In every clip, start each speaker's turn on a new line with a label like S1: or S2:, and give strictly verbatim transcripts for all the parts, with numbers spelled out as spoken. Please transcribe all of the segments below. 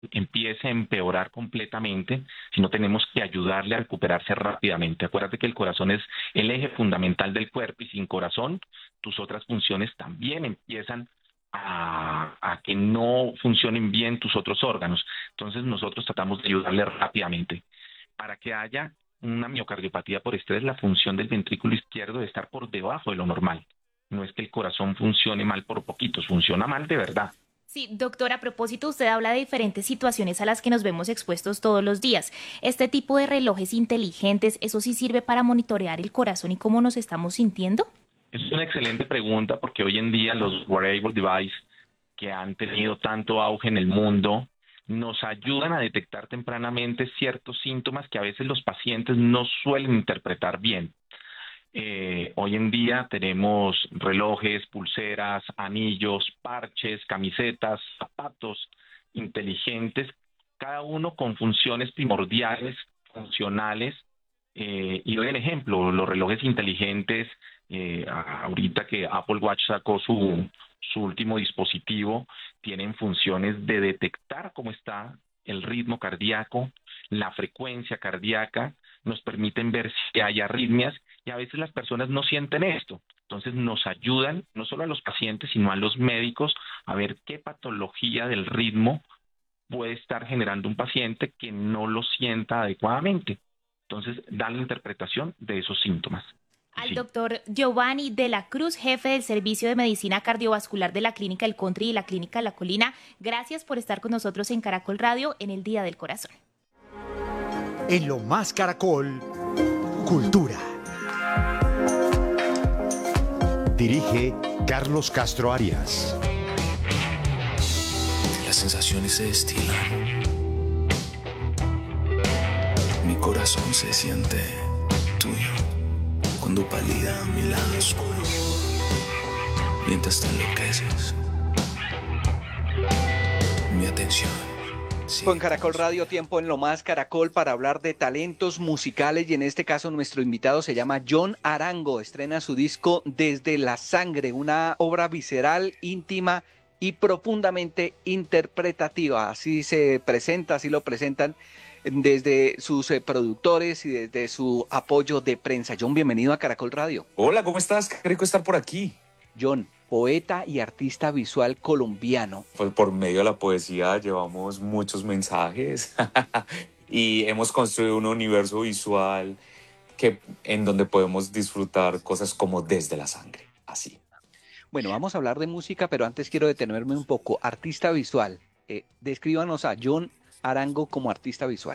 S1: empiece a empeorar completamente, sino tenemos que ayudarle a recuperarse rápidamente. Acuérdate que el corazón es el eje fundamental del cuerpo y sin corazón tus otras funciones también empiezan a, a que no funcionen bien tus otros órganos. Entonces nosotros tratamos de ayudarle rápidamente. Para que haya una miocardiopatía por estrés, la función del ventrículo izquierdo debe estar por debajo de lo normal. No es que el corazón funcione mal por poquitos, funciona mal de verdad.
S2: Sí, doctor, a propósito, usted habla de diferentes situaciones a las que nos vemos expuestos todos los días. Este tipo de relojes inteligentes, ¿eso sí sirve para monitorear el corazón y cómo nos estamos sintiendo?
S1: Es una excelente pregunta porque hoy en día los wearable devices que han tenido tanto auge en el mundo nos ayudan a detectar tempranamente ciertos síntomas que a veces los pacientes no suelen interpretar bien. Eh, hoy en día tenemos relojes, pulseras, anillos, parches, camisetas, zapatos inteligentes, cada uno con funciones primordiales, funcionales. Eh, y doy el ejemplo, los relojes inteligentes, eh, ahorita que Apple Watch sacó su, su último dispositivo, tienen funciones de detectar cómo está el ritmo cardíaco, la frecuencia cardíaca, nos permiten ver si hay arritmias y a veces las personas no sienten esto. Entonces nos ayudan no solo a los pacientes, sino a los médicos a ver qué patología del ritmo puede estar generando un paciente que no lo sienta adecuadamente. Entonces da la interpretación de esos síntomas. Y
S2: Al
S1: sí,
S2: doctor Giovanni de la Cruz, jefe del Servicio de Medicina Cardiovascular de la Clínica El Country y la Clínica La Colina, gracias por estar con nosotros en Caracol Radio en el Día del Corazón.
S3: En Lo Más Caracol, Cultura. Dirige Carlos Castro Arias.
S4: Las sensaciones se destilan. Mi corazón se siente tuyo cuando palida a mi lado oscuro. Mientras te enloqueces, mi atención
S5: Con
S4: sigue
S5: Caracol
S4: consumiendo.
S5: Radio, tiempo en Lo Más Caracol para hablar de talentos musicales y en este caso nuestro invitado se llama John Arango. Estrena su disco Desde la Sangre, una obra visceral, íntima y profundamente interpretativa. Así se presenta, así lo presentan desde sus eh, productores y desde su apoyo de prensa. John, bienvenido a Caracol Radio.
S6: Hola, ¿cómo estás? Qué rico estar por aquí.
S5: John, poeta y artista visual colombiano.
S6: Pues por medio de la poesía llevamos muchos mensajes y hemos construido un universo visual que, en donde podemos disfrutar cosas como desde la sangre, así.
S5: Bueno, vamos a hablar de música, pero antes quiero detenerme un poco. Artista visual. Eh, descríbanos a John Arango como artista visual.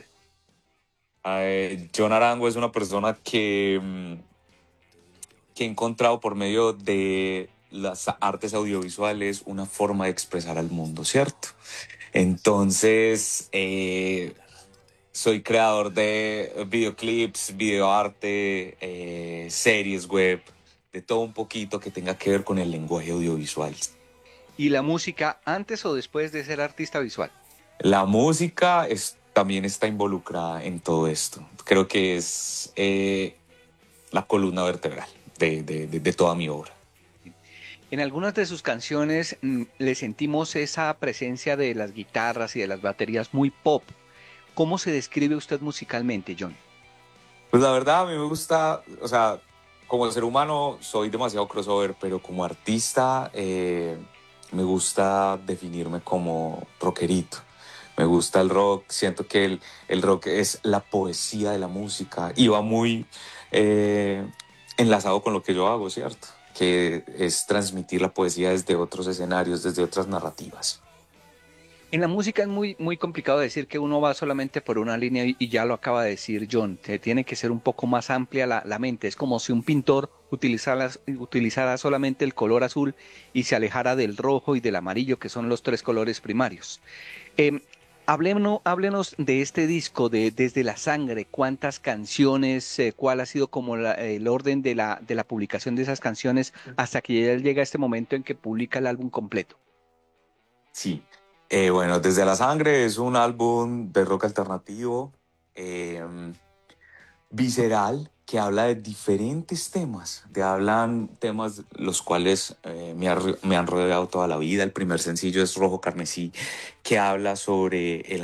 S6: Eh, John Arango es una persona que, mm, que he encontrado por medio de las artes audiovisuales una forma de expresar al mundo, ¿cierto? Entonces, eh, soy creador de videoclips, videoarte, eh, series web, de todo un poquito que tenga que ver con el lenguaje audiovisual.
S5: ¿Y la música antes o después de ser artista visual?
S6: La música es, también está involucrada en todo esto. Creo que es eh, la columna vertebral de, de, de, de toda mi obra.
S5: En algunas de sus canciones mm, le sentimos esa presencia de las guitarras y de las baterías muy pop. ¿Cómo se describe usted musicalmente, John?
S6: Pues la verdad, a mí me gusta, o sea, como ser humano soy demasiado crossover, pero como artista eh, me gusta definirme como rockerito. Me gusta el rock, siento que el, el rock es la poesía de la música y va muy eh, enlazado con lo que yo hago, ¿cierto? Que es transmitir la poesía desde otros escenarios, desde otras narrativas.
S5: En la música es muy, muy complicado decir que uno va solamente por una línea y y ya lo acaba de decir John. Te- tiene que ser un poco más amplia la, la mente. Es como si un pintor utilizara, utilizara solamente el color azul y se alejara del rojo y del amarillo, que son los tres colores primarios. Eh, háblenos, háblenos de este disco, de Desde la Sangre. ¿Cuántas canciones? Eh, ¿cuál ha sido como la- el orden de la, de la publicación de esas canciones hasta que ya llega este momento en que publica el álbum completo?
S6: Sí, eh, bueno, Desde la Sangre es un álbum de rock alternativo, eh, visceral. que habla de diferentes temas, te hablan temas los cuales eh, me, ha, me han rodeado toda la vida. El primer sencillo es Rojo Carmesí, que habla sobre el